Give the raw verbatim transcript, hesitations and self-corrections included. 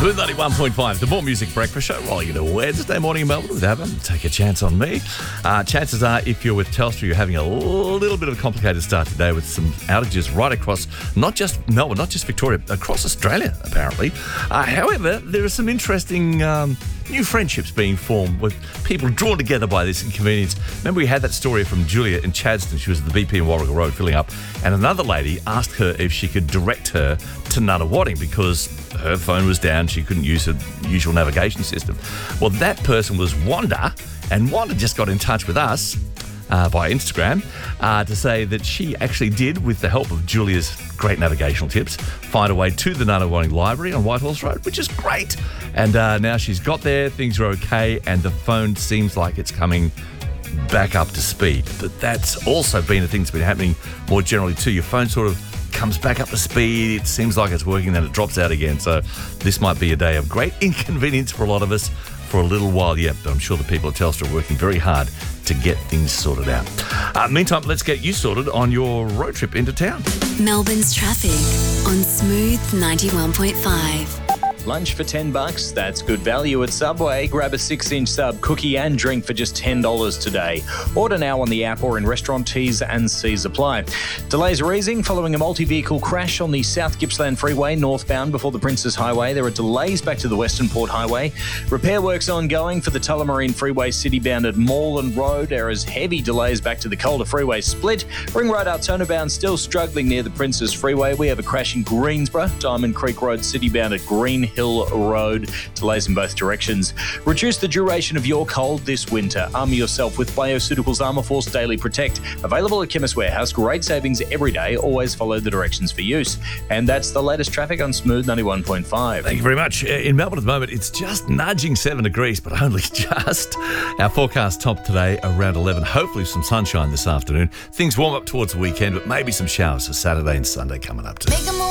Smooth ninety-one point five, the More Music Breakfast Show, rolling into Wednesday morning in Melbourne with Adam. Take a chance on me. Uh, chances are, if you're with Telstra, you're having a little bit of a complicated start today with some outages right across, not just Melbourne, not just Victoria, across Australia, apparently. Uh, however, there are some interesting um, new friendships being formed with people drawn together by this inconvenience. Remember, we had that story from Julia in Chadstone. She was at the B P in Warragul Road filling up, and another lady asked her if she could direct her to Nunawading because her phone was down. She couldn't use her usual navigation system. Well, that person was Wanda, and Wanda just got in touch with us uh, via Instagram uh, to say that she actually did, with the help of Julia's great navigational tips, find a way to the Nunawading Library on Whitehorse Road, which is great. And uh, now she's got there, things are okay, and the phone seems like it's coming back up to speed. But that's also been a thing that's been happening more generally too. Your phone sort of comes back up to speed, it seems like it's working, then it drops out again. So this might be a day of great inconvenience for a lot of us for a little while yet, but I'm sure the people at Telstra are working very hard to get things sorted out. Uh, meantime, let's get you sorted on your road trip into town. Melbourne's traffic on Smooth ninety-one point five. Lunch for ten bucks, that's good value at Subway. Grab a six-inch sub, cookie and drink for just ten dollars today. Order now on the app or in restaurant. T's and C's apply. Delays are easing following a multi-vehicle crash on the South Gippsland Freeway northbound before the Princes Highway. There are delays back to the Western Port Highway. Repair works ongoing for the Tullamarine Freeway citybound at Moreland Road. There is heavy delays back to the Calder Freeway split. Ring Road out turnabound still struggling near the Princes Freeway. We have a crash in Greensborough. Diamond Creek Road citybound at Green Hill Road. Delays in both directions. Reduce the duration of your cold this winter. Armour yourself with Bioceuticals Armour Force Daily Protect. Available at Chemist Warehouse. Great savings every day. Always follow the directions for use. And that's the latest traffic on Smooth ninety-one point five. Thank you very much. In Melbourne at the moment, it's just nudging seven degrees, but only just. Our forecast top today around eleven. Hopefully some sunshine this afternoon. Things warm up towards the weekend, but maybe some showers for Saturday and Sunday coming up too.